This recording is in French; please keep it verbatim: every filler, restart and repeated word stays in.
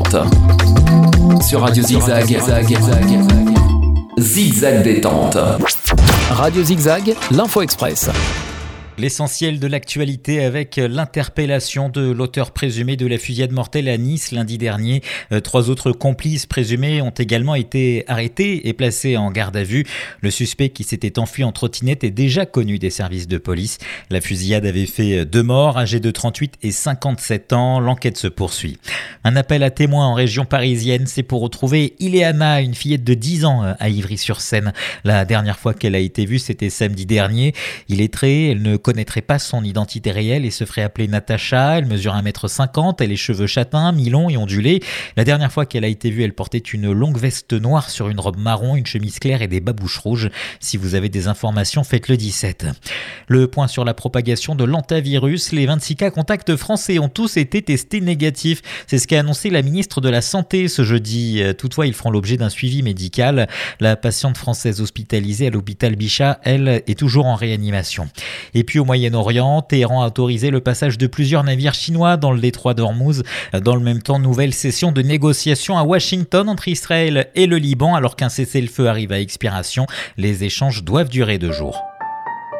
détente. Sur Radio Zigzag, Zag, Zag, Zigzag détente. Radio Zigzag, l'info express. L'essentiel de l'actualité avec l'interpellation de l'auteur présumé de la fusillade mortelle à Nice lundi dernier. Trois autres complices présumés ont également été arrêtés et placés en garde à vue. Le suspect qui s'était enfui en trottinette est déjà connu des services de police. La fusillade avait fait deux morts, âgés de trente-huit et cinquante-sept ans. L'enquête se poursuit. Un appel à témoins en région parisienne, c'est pour retrouver Ileana, une fillette de dix ans à Ivry-sur-Seine. La dernière fois qu'elle a été vue, c'était samedi dernier. Illettrée, elle ne connaîtrait pas son identité réelle et se ferait appeler Natacha. Elle mesure un mètre cinquante, elle est cheveux châtains, mi-longs et ondulés. La dernière fois qu'elle a été vue, elle portait une longue veste noire sur une robe marron, une chemise claire et des babouches rouges. Si vous avez des informations, faites-le dix-sept. Le point sur la propagation de l'hantavirus. Les vingt-six cas contacts français ont tous été testés négatifs. C'est ce qu'a annoncé la ministre de la Santé ce jeudi. Toutefois, ils feront l'objet d'un suivi médical. La patiente française hospitalisée à l'hôpital Bichat, elle, est toujours en réanimation. Et puis au Moyen-Orient, Téhéran a autorisé le passage de plusieurs navires chinois dans le détroit d'Ormuz. Dans le même temps, nouvelle session de négociations à Washington entre Israël et le Liban alors qu'un cessez-le-feu arrive à expiration. Les échanges doivent durer deux jours.